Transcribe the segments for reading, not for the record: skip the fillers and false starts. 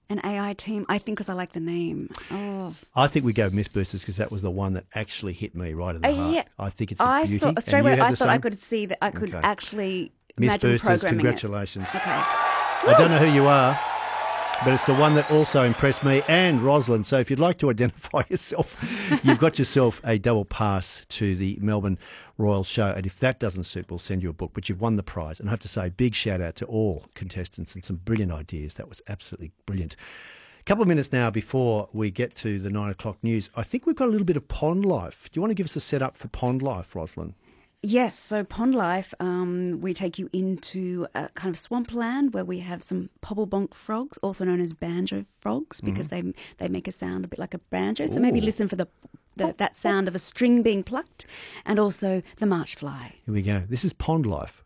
An AI team? I think because I like the name. Oh. I think we go Myth Boosters because that was the one that actually hit me right in the heart. Yeah. I think it's a beauty. I thought I could see that I could actually imagine Myth Boosters, programming congratulations. it. Okay. I don't know who you are, but it's the one that also impressed me and Rosalind. So if you'd like to identify yourself, you've got yourself a double pass to the Melbourne Royal Show. And if that doesn't suit, we'll send you a book. But you've won the prize. And I have to say, big shout out to all contestants and some brilliant ideas. That was absolutely brilliant. A couple of minutes now before we get to the 9 o'clock news. I think we've got a little bit of pond life. Do you want to give us a setup for pond life, Rosalind? Yes, so Pond Life, we take you into a kind of swampland where we have some pobblebonk frogs, also known as banjo frogs, because they make a sound a bit like a banjo. So maybe listen for that sound of a string being plucked, and also the marsh fly. Here we go. This is Pond Life.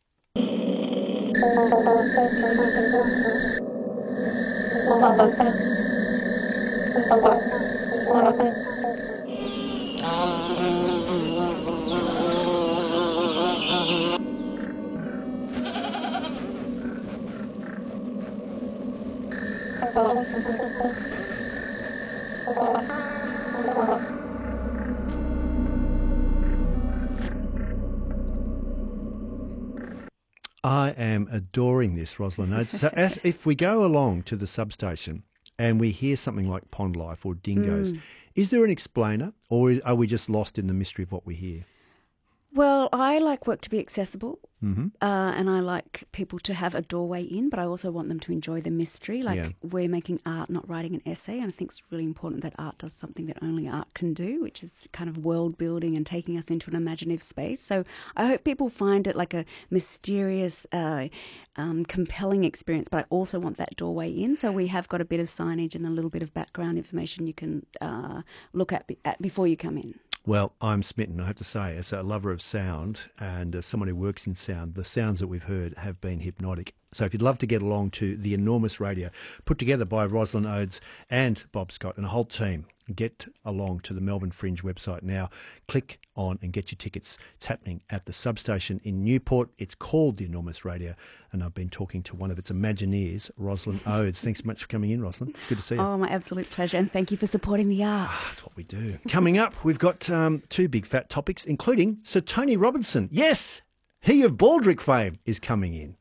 I am adoring this, Rosalind. So as if we go along to the substation and we hear something like Pond Life or dingoes, is there an explainer, or are we just lost in the mystery of what we hear? Well, I like work to be accessible, and I like people to have a doorway in, but I also want them to enjoy the mystery. We're making art, not writing an essay, and I think it's really important that art does something that only art can do, which is kind of world building and taking us into an imaginative space. So I hope people find it like a mysterious, compelling experience, but I also want that doorway in. So we have got a bit of signage and a little bit of background information you can look at before you come in. Well, I'm smitten, I have to say, as a lover of sound and as someone who works in sound, the sounds that we've heard have been hypnotic. So if you'd love to get along to the enormous radio put together by Rosalind Oades and Bob Scott and a whole team, get along to the Melbourne Fringe website now. Click on and get your tickets. It's happening at the substation in Newport. It's called the Enormous Radio, and I've been talking to one of its Imagineers, Rosalind Oades. Thanks so much for coming in, Rosalind. Good to see you. Oh, my absolute pleasure, and thank you for supporting the arts. That's what we do. Coming up, we've got two big fat topics, including Sir Tony Robinson. Yes, he of Baldrick fame is coming in.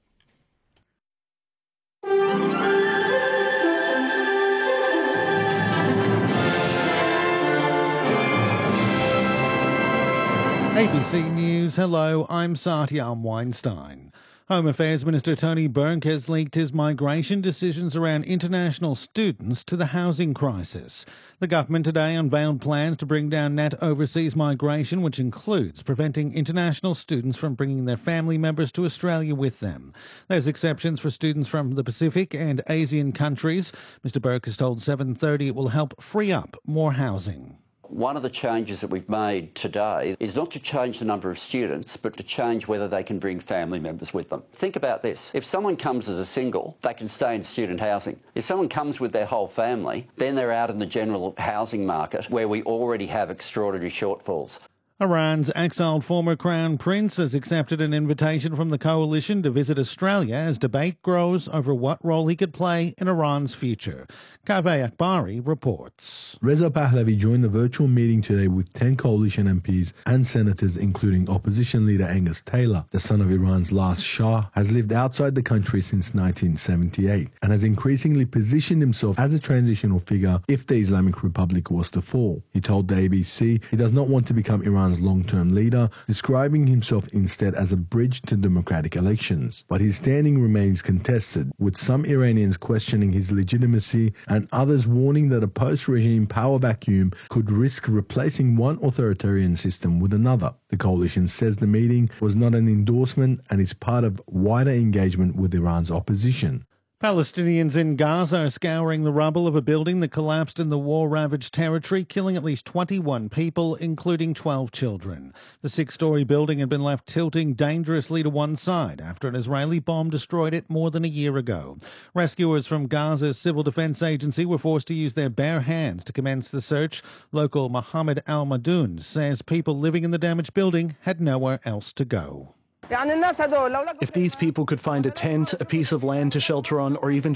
ABC News, hello, I'm Satyam Weinstein. Home Affairs Minister Tony Burke has leaked his migration decisions around international students to the housing crisis. The government today unveiled plans to bring down net overseas migration, which includes preventing international students from bringing their family members to Australia with them. There's exceptions for students from the Pacific and Asian countries. Mr Burke has told 7:30 it will help free up more housing. One of the changes that we've made today is not to change the number of students, but to change whether they can bring family members with them. Think about this. If someone comes as a single, they can stay in student housing. If someone comes with their whole family, then they're out in the general housing market where we already have extraordinary shortfalls. Iran's exiled former Crown Prince has accepted an invitation from the coalition to visit Australia as debate grows over what role he could play in Iran's future. Kaveh Akbari reports. Reza Pahlavi joined the virtual meeting today with 10 coalition MPs and senators, including opposition leader Angus Taylor. The son of Iran's last Shah has lived outside the country since 1978 and has increasingly positioned himself as a transitional figure if the Islamic Republic was to fall. He told the ABC he does not want to become Iran's long-term leader, describing himself instead as a bridge to democratic elections. But his standing remains contested, with some Iranians questioning his legitimacy and others warning that a post-regime power vacuum could risk replacing one authoritarian system with another. The coalition says the meeting was not an endorsement and is part of wider engagement with Iran's opposition. Palestinians in Gaza are scouring the rubble of a building that collapsed in the war-ravaged territory, killing at least 21 people, including 12 children. The six-storey building had been left tilting dangerously to one side after an Israeli bomb destroyed it more than a year ago. Rescuers from Gaza's Civil Defense Agency were forced to use their bare hands to commence the search. Local Mohammed Al-Madoun says people living in the damaged building had nowhere else to go. If these people could find a tent, a piece of land to shelter on, or even